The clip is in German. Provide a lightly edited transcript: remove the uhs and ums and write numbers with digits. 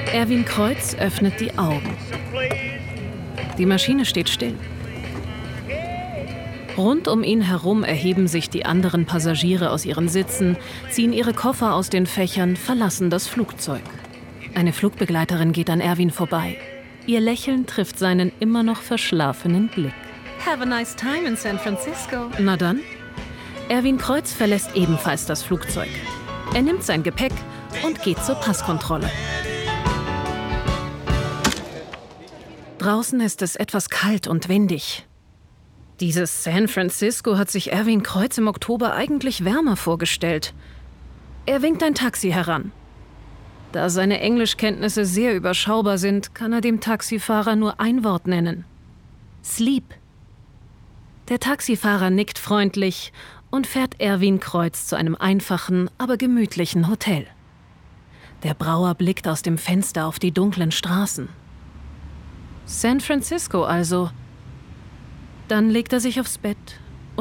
Erwin Kreuz öffnet die Augen. Die Maschine steht still. Rund um ihn herum erheben sich die anderen Passagiere aus ihren Sitzen, ziehen ihre Koffer aus den Fächern, verlassen das Flugzeug. Eine Flugbegleiterin geht an Erwin vorbei. Ihr Lächeln trifft seinen immer noch verschlafenen Blick. Have a nice time in San Francisco. Na dann? Erwin Kreuz verlässt ebenfalls das Flugzeug. Er nimmt sein Gepäck und geht zur Passkontrolle. Draußen ist es etwas kalt und windig. Dieses San Francisco hat sich Erwin Kreuz im Oktober eigentlich wärmer vorgestellt. Er winkt ein Taxi heran. Da seine Englischkenntnisse sehr überschaubar sind, kann er dem Taxifahrer nur ein Wort nennen: Sleep. Der Taxifahrer nickt freundlich und fährt Erwin Kreuz zu einem einfachen, aber gemütlichen Hotel. Der Brauer blickt aus dem Fenster auf die dunklen Straßen. San Francisco also. Dann legt er sich aufs Bett,